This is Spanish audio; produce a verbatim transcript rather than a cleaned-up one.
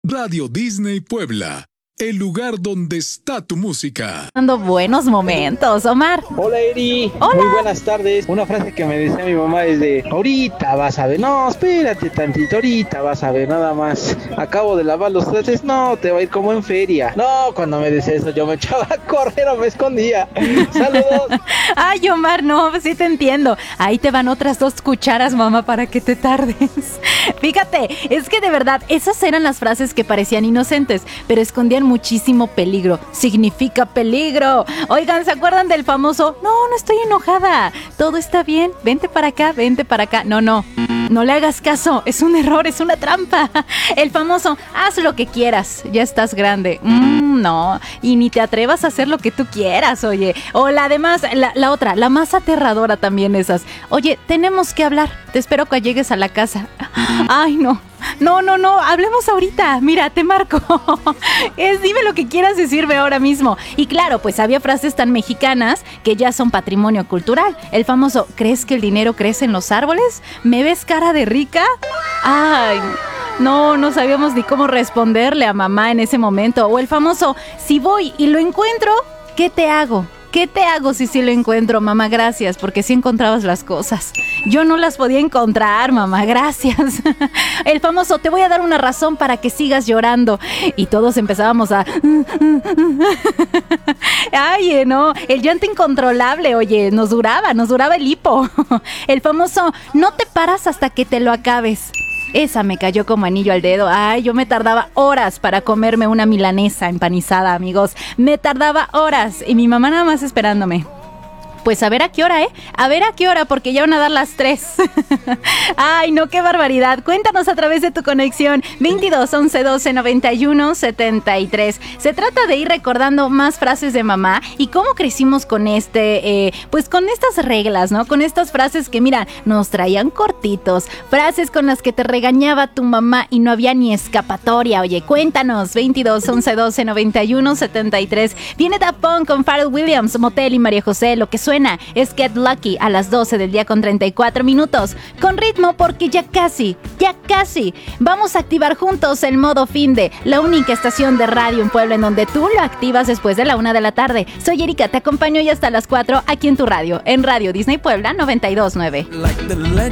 Radio Disney Puebla, el lugar donde está tu música. Dando buenos momentos, Omar. Hola, Eri. Hola. Muy buenas tardes. Una frase que me decía mi mamá es de: ahorita vas a ver. No, espérate tantito, ahorita vas a ver, nada más. Acabo de lavar los trastes. No, te va a ir como en feria. No, cuando me decía eso yo me echaba a correr o me escondía. Saludos. Ay, Omar, no, sí te entiendo. Ahí te van otras dos cucharas, mamá, para que te tardes. Fíjate, es que de verdad, esas eran las frases que parecían inocentes, pero escondían muchísimo peligro. Significa peligro. Oigan, ¿se acuerdan del famoso: no, no estoy enojada, todo está bien, vente para acá, vente para acá? No, no, no le hagas caso, es un error, es una trampa. El famoso: haz lo que quieras, ya estás grande. Mm, no, y ni te atrevas a hacer lo que tú quieras, oye. O la demás, la, la otra, la más aterradora también esas: oye, tenemos que hablar, te espero que llegues a la casa. Ay, no. No, no, no, hablemos ahorita. Mira, te marco. Es dime lo que quieras decirme ahora mismo. Y claro, pues había frases tan mexicanas que ya son patrimonio cultural. El famoso: ¿crees que el dinero crece en los árboles? ¿Me ves cara de rica? Ay, no, no sabíamos ni cómo responderle a mamá en ese momento. O el famoso: si voy y lo encuentro, ¿qué te hago? ¿Qué te hago si sí lo encuentro, mamá? Gracias, porque sí encontrabas las cosas. Yo no las podía encontrar, mamá, gracias. El famoso: te voy a dar una razón para que sigas llorando. Y todos empezábamos a... Ay, no, el llanto incontrolable, oye, nos duraba, nos duraba el hipo. El famoso: no te paras hasta que te lo acabes. Esa me cayó como anillo al dedo. Ay, yo me tardaba horas para comerme una milanesa empanizada, amigos. Me tardaba horas y mi mamá nada más esperándome. Pues a ver a qué hora, ¿eh? A ver a qué hora, porque ya van a dar las tres. Ay, no, qué barbaridad. Cuéntanos a través de tu conexión veintidós, once, doce, noventa y uno, setenta y tres. Se trata de ir recordando más frases de mamá y cómo crecimos con este, eh, pues con estas reglas, ¿no? Con estas frases que, mira, nos traían cortitos. Frases con las que te regañaba tu mamá y no había ni escapatoria. Oye, cuéntanos. veintidós, once, doce, noventa y uno, setenta y tres. Viene Da Punk con Pharrell Williams, Motel y María José. Lo que suena es Get Lucky a las doce del día con treinta y cuatro minutos. Con ritmo, porque ya casi, ya casi vamos a activar juntos el modo Finde, la única estación de radio en Puebla en donde tú lo activas después de la una de la tarde. Soy Erika, te acompaño ya hasta las cuatro aquí en tu radio, en Radio Disney Puebla noventa y dos punto nueve.